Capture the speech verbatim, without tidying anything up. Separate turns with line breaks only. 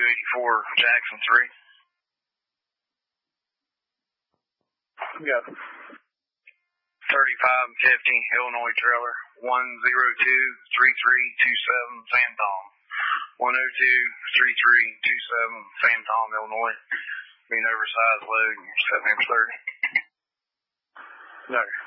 eighty-four Jackson three.
Yeah.
thirty-five fifty Illinois trailer, one zero two three three two seven San Tom. one oh two three three two seven San Tom, Illinois. Being oversized load, seven inch thirty.
No.